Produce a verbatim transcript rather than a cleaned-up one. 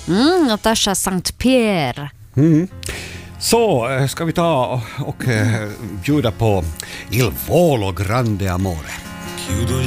Mm, Natasha Sankt Pierre. Mm. Så ska vi ta och, och bjuda på Il Volo Grande Amore.